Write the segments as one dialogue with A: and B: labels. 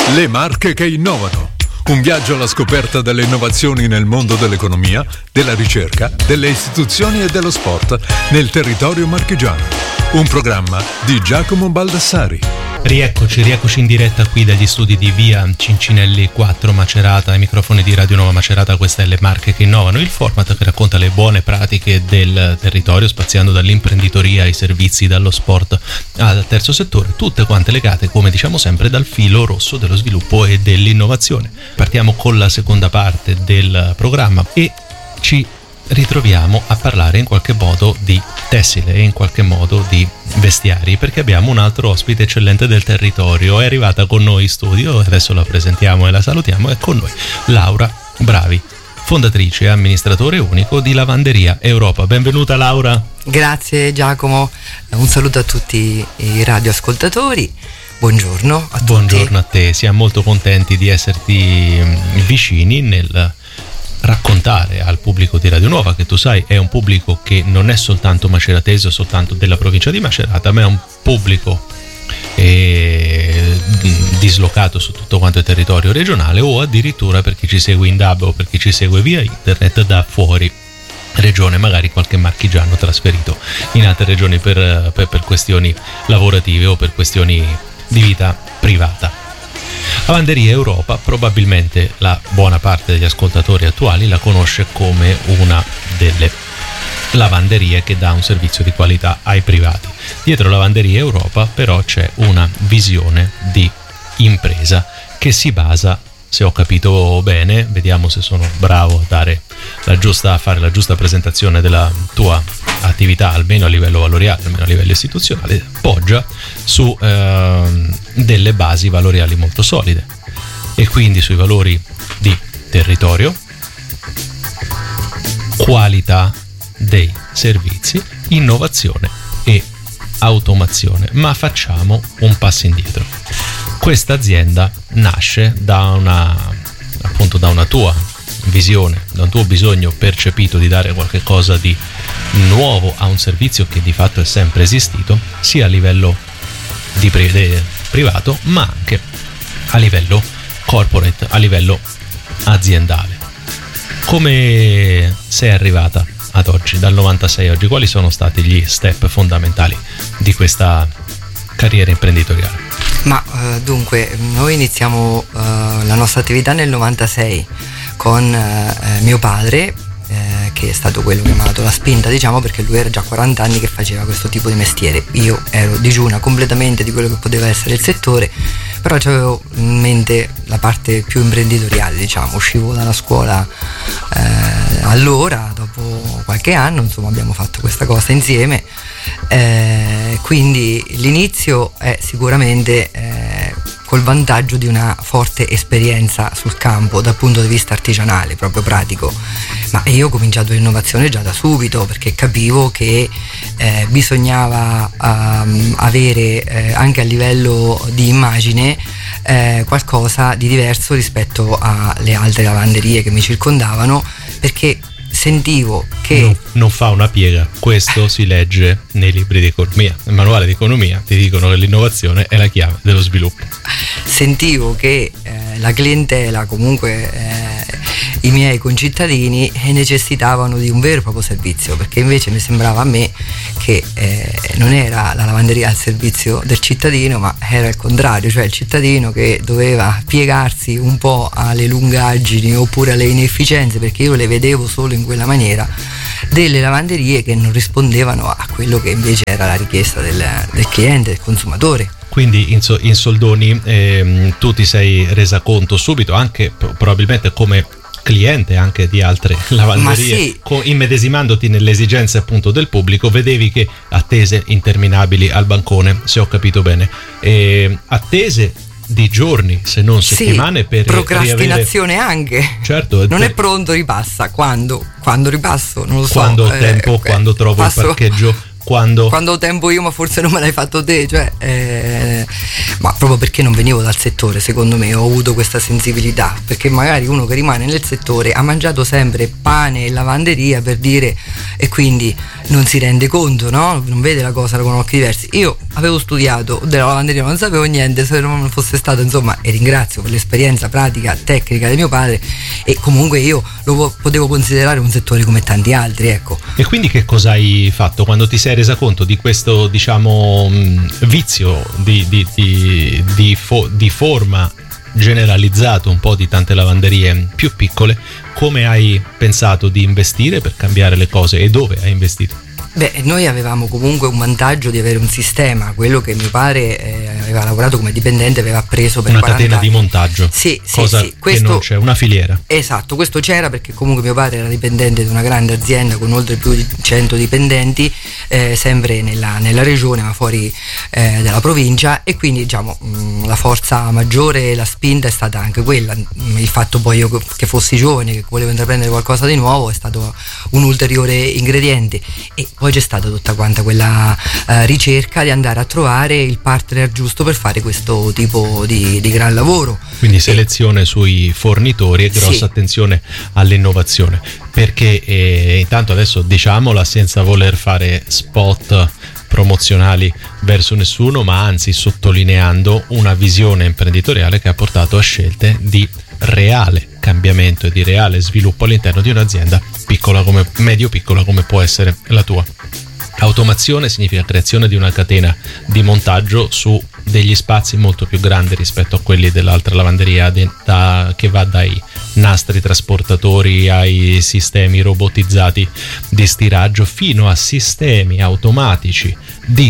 A: Le marche che innovano. Un viaggio alla scoperta delle innovazioni nel mondo dell'economia, della ricerca, delle istituzioni e dello sport nel territorio marchigiano. Un programma di Giacomo Baldassari.
B: Rieccoci in diretta qui dagli studi di via Cincinelli 4 Macerata, ai microfoni di Radio Nuova Macerata. Queste è Le Marche che Innovano, il format che racconta le buone pratiche del territorio, spaziando dall'imprenditoria ai servizi, dallo sport al terzo settore, tutte quante legate, come diciamo sempre, dal filo rosso dello sviluppo e dell'innovazione. Partiamo con la seconda parte del programma e ci ritroviamo a parlare in qualche modo di tessile e in qualche modo di vestiari, perché abbiamo un altro ospite eccellente del territorio. È arrivata con noi in studio, adesso la presentiamo e la salutiamo. È con noi Laura Bravi, fondatrice e amministratore unico di Lavanderia Europa. Benvenuta Laura.
C: Grazie Giacomo, un saluto a tutti i radioascoltatori. Buongiorno a tutti.
B: Buongiorno a te, siamo molto contenti di esserti vicini nel raccontare al pubblico di Radio Nuova, che tu sai è un pubblico che non è soltanto maceratese o soltanto della provincia di Macerata, ma è un pubblico dislocato su tutto quanto il territorio regionale, o addirittura per chi ci segue in DAB o per chi ci segue via internet da fuori regione, magari qualche marchigiano trasferito in altre regioni per questioni lavorative o per questioni di vita privata. Lavanderia Europa, probabilmente la buona parte degli ascoltatori attuali la conosce come una delle lavanderie che dà un servizio di qualità ai privati. Dietro Lavanderia Europa però c'è una visione di impresa che si basa, se ho capito bene, vediamo se sono bravo a fare la giusta presentazione della tua attività, almeno a livello valoriale, almeno a livello istituzionale, poggia su delle basi valoriali molto solide, e quindi sui valori di territorio, qualità dei servizi, innovazione e automazione. Ma facciamo un passo indietro. Questa azienda nasce da una tua visione, da un tuo bisogno percepito di dare qualche cosa di nuovo a un servizio che di fatto è sempre esistito, sia a livello di privato ma anche a livello corporate, a livello aziendale. Come sei arrivata ad oggi, dal 96 a oggi? Quali sono stati gli step fondamentali di questa carriera imprenditoriale?
C: Ma dunque, noi iniziamo la nostra attività nel 96 con mio padre, che è stato quello che mi ha dato la spinta, diciamo, perché lui era già 40 anni che faceva questo tipo di mestiere. Io ero digiuna completamente di quello che poteva essere il settore, però avevo in mente la parte più imprenditoriale, diciamo. Uscivo dalla scuola allora, dopo qualche anno, insomma, abbiamo fatto questa cosa insieme, quindi l'inizio è sicuramente col vantaggio di una forte esperienza sul campo dal punto di vista artigianale, proprio pratico. Ma io ho cominciato l'innovazione già da subito, perché capivo che bisognava avere anche a livello di immagine qualcosa di diverso rispetto alle altre lavanderie che mi circondavano, perché sentivo che
B: non fa una piega. Questo si legge nei libri di economia, nel manuale di economia ti dicono che l'innovazione è la chiave dello sviluppo.
C: Sentivo che la clientela, comunque i miei concittadini, necessitavano di un vero e proprio servizio, perché invece mi sembrava a me che non era la lavanderia al servizio del cittadino, ma era il contrario, cioè il cittadino che doveva piegarsi un po' alle lungaggini oppure alle inefficienze, perché io le vedevo solo in quella maniera, delle lavanderie che non rispondevano a quello che invece era la richiesta del cliente, del consumatore.
B: Quindi in soldoni tu ti sei resa conto subito, anche probabilmente come cliente anche di altre lavanderie,
C: sì,
B: immedesimandoti nelle esigenze appunto del pubblico, vedevi che attese interminabili al bancone, se ho capito bene, attese di giorni se non settimane,
C: sì,
B: per
C: procrastinazione riavere... anche,
B: certo,
C: non è pronto, ripassa, quando ripasso non lo so,
B: quando ho tempo, quando trovo il parcheggio quando
C: ho tempo io, ma forse non me l'hai fatto te, cioè ma proprio perché non venivo dal settore, secondo me ho avuto questa sensibilità, perché magari uno che rimane nel settore ha mangiato sempre pane e lavanderia, per dire, e quindi non si rende conto, no? Non vede la cosa con occhi diversi. Io avevo studiato della lavanderia, non sapevo niente, se non fosse stato, insomma, e ringrazio per l'esperienza pratica tecnica di mio padre, e comunque io lo potevo considerare un settore come tanti altri, ecco.
B: E quindi che cosa hai fatto quando ti sei resa conto di questo, diciamo, vizio di forma generalizzato un po' di tante lavanderie più piccole? Come hai pensato di investire per cambiare le cose e dove hai investito?
C: Beh, noi avevamo comunque un vantaggio di avere un sistema, quello che mio padre aveva lavorato come dipendente, aveva preso per
B: una
C: 40
B: catena
C: anni.
B: di montaggio,
C: sì,
B: cosa
C: sì,
B: che non c'è, una filiera.
C: Esatto, questo c'era perché comunque mio padre era dipendente di una grande azienda con oltre più di 100 dipendenti, sempre nella regione ma fuori dalla provincia, e quindi diciamo la forza maggiore, la spinta è stata anche quella. Il fatto poi io che fossi giovane, che volevo intraprendere qualcosa di nuovo, è stato un ulteriore ingrediente, e poi c'è stata tutta quanta quella ricerca di andare a trovare il partner giusto per fare questo tipo di gran lavoro.
B: Quindi selezione sui fornitori e grossa
C: sì.
B: attenzione all'innovazione, perché intanto adesso diciamola senza voler fare spot promozionali verso nessuno, ma anzi sottolineando una visione imprenditoriale che ha portato a scelte di reale cambiamento e di reale sviluppo all'interno di un'azienda piccola come medio piccola come può essere la tua. Automazione significa creazione di una catena di montaggio su degli spazi molto più grandi rispetto a quelli dell'altra lavanderia, che va dai nastri trasportatori ai sistemi robotizzati di stiraggio fino a sistemi automatici di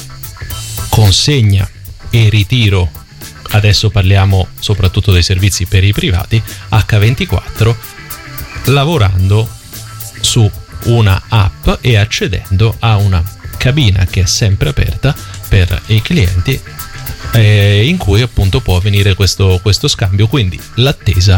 B: consegna e ritiro. Adesso parliamo soprattutto dei servizi per i privati H24, lavorando su una app e accedendo a una cabina che è sempre aperta per i clienti, in cui appunto può avvenire questo scambio, quindi l'attesa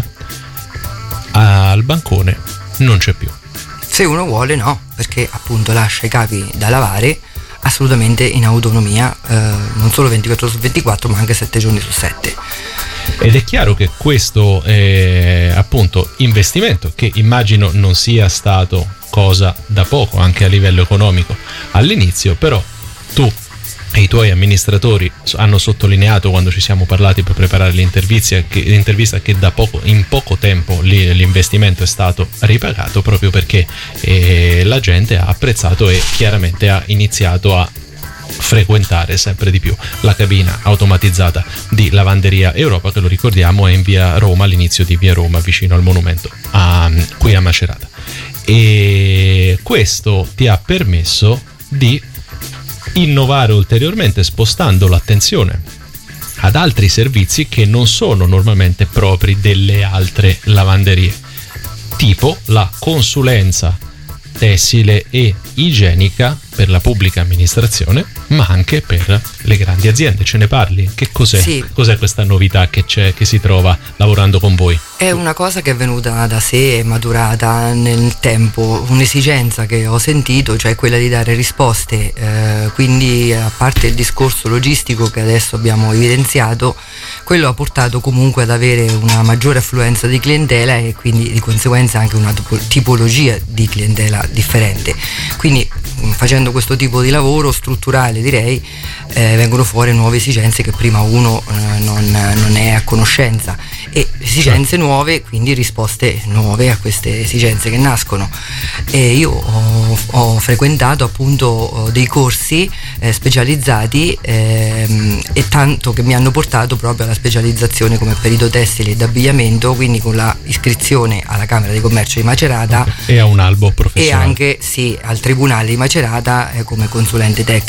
B: al bancone non c'è più.
C: Se uno vuole no, perché appunto lascia i capi da lavare assolutamente in autonomia, non solo 24 su 24 ma anche 7 giorni su 7.
B: Ed è chiaro che questo appunto investimento, che immagino non sia stato cosa da poco anche a livello economico all'inizio, però tu e i tuoi amministratori hanno sottolineato quando ci siamo parlati per preparare l'intervista che in poco tempo l'investimento è stato ripagato, proprio perché la gente ha apprezzato e chiaramente ha iniziato a frequentare sempre di più la cabina automatizzata di Lavanderia Europa, che lo ricordiamo è in via Roma, all'inizio di via Roma, vicino al monumento qui a Macerata. E questo ti ha permesso di innovare ulteriormente, spostando l'attenzione ad altri servizi che non sono normalmente propri delle altre lavanderie, tipo la consulenza tessile e igienica per la pubblica amministrazione, ma anche per le grandi aziende. Ce ne parli? Che cos'è?
C: Sì.
B: Cos'è questa novità che c'è, che si trova lavorando con voi?
C: È una cosa che è venuta da sé, è maturata nel tempo, un'esigenza che ho sentito, cioè quella di dare risposte, quindi a parte il discorso logistico che adesso abbiamo evidenziato, quello ha portato comunque ad avere una maggiore affluenza di clientela e quindi di conseguenza anche una tipologia di clientela differente. Quindi facendo questo tipo di lavoro strutturale, direi, vengono fuori nuove esigenze che prima uno non è a conoscenza, e esigenze nuove, quindi risposte nuove a queste esigenze che nascono. E io ho frequentato appunto dei corsi specializzati, e tanto che mi hanno portato proprio alla specializzazione come perito tessile ed abbigliamento, quindi con la iscrizione alla Camera di Commercio di Macerata,
B: e a un albo professionale,
C: e anche sì al Tribunale di Macerata come consulente tecnico.